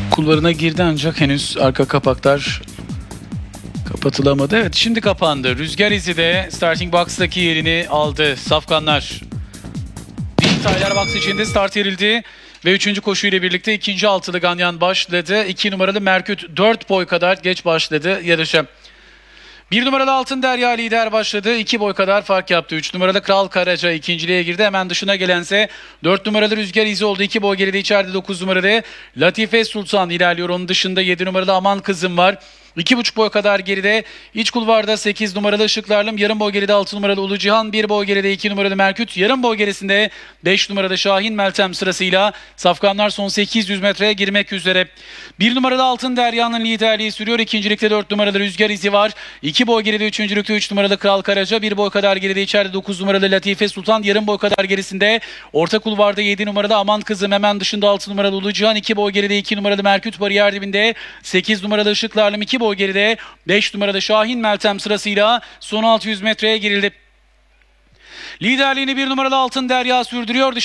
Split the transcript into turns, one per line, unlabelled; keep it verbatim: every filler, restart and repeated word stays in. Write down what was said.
kulvarına girdi ancak henüz arka kapaklar kapatılamadı. Evet, şimdi kapandı. Rüzgar izi de starting box'taki yerini aldı. Safkanlar. Bir Tyler box içinde start verildi. Ve üçüncü koşuyla birlikte ikinci altılı Ganyan başladı. iki numaralı Merküt dört boy kadar geç başladı yarışa. bir numaralı Altın Derya lider başladı. iki boy kadar fark yaptı. üç numaralı Kral Karaca ikinciliğe girdi. Hemen dışına gelense dört numaralı Rüzgar izi oldu. iki boy geride içeride dokuz numaralı Latife Sultan ilerliyor. Onun dışında yedi numaralı Aman Kızım var. iki buçuk boy kadar geride. İç kulvarda sekiz numaralı Işıklarlım. Yarım boy geride altı numaralı Ulu Cihan. bir boy geride iki numaralı Merküt. Yarım boy gerisinde beş numaralı Şahin Meltem sırasıyla Safkanlar son sekiz yüz metreye girmek üzere. bir numaralı Altın Derya'nın liderliği sürüyor. İkincilikte dört numaralı Rüzgar izi var. iki boy geride üçüncülükte üç numaralı Kral Karaca. bir boy kadar geride içeride dokuz numaralı Latife Sultan. Yarım boy kadar gerisinde orta kulvarda yedi numaralı Aman Kızım. Hemen dışında altı numaralı Ulu Cihan. iki boy geride iki numaralı Merküt bariyer dibinde. sekiz numaralı Işıklarlım. iki boy geride beş numarada Şahin Meltem sırasıyla son altı yüz metreye girildi. Liderliğini bir numaralı Altın Derya sürdürüyor.